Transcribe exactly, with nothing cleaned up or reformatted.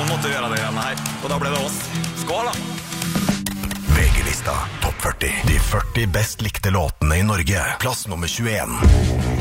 Noen måtte gjøre det igjen her, og da ble det oss. Skål da! V G-lista, topp førti. De førti best likte låtene i Norge. Plass nummer tjueen.